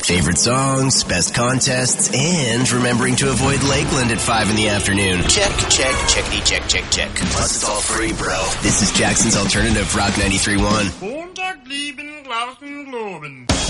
Favorite songs, best contests, and remembering to avoid Lakeland at 5 in the afternoon. Check, checkity, check. Plus, it's all free, bro. This is Jackson's Alternative Rock 93.1.